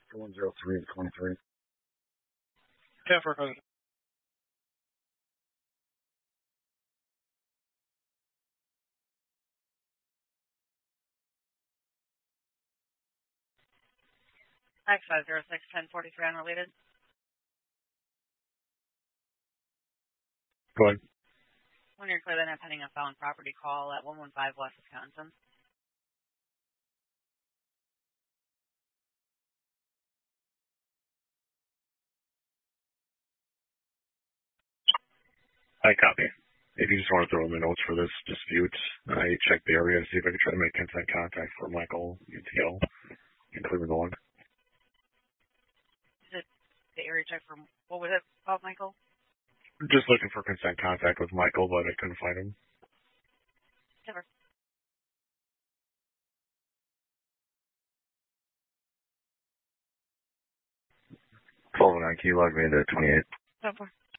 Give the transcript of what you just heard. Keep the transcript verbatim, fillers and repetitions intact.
one zero three twenty-three. ten for code. X five zero six ten forty-three unrelated. Go ahead. When you're clear, then I'm pending a found property call at one one five West Wisconsin. I copy. If you just want to throw in the notes for this dispute, I checked the area to see if I could try to make consent contact for Michael U T L and clear the log. Is it the area check from, what was it called, Michael? Just looking for consent contact with Michael, but I couldn't find him. Never. twelve oh nine, can you log me into twenty-eight? So far.